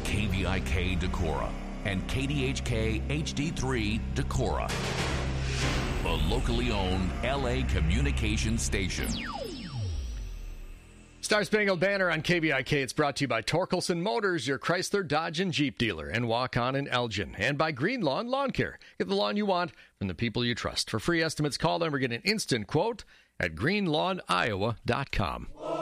KVIK Decorah and KDHK HD3 Decorah, a locally owned LA communications station. Star Spangled Banner on KVIK. It's brought to you by Torkelson Motors, your Chrysler, Dodge, and Jeep dealer, and Walk-On in Elgin, and by Green Lawn Lawn Care. Get the lawn you want from the people you trust. For free estimates, call them or get an instant quote at greenlawniowa.com.